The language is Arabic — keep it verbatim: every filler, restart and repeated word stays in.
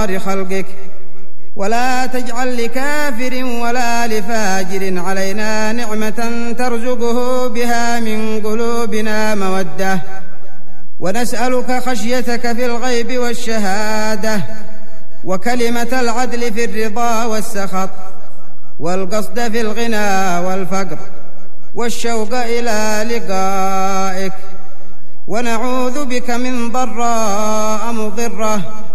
خلقك، ولا تجعل لكافر ولا لفاجر علينا نعمة ترزقه بها من قلوبنا مودة، ونسألك خشيتك في الغيب والشهادة، وكلمة العدل في الرضا والسخط، والقصد في الغنى والفقر، والشوق إلى لقائك. ونعوذ بك من ضراء مضرة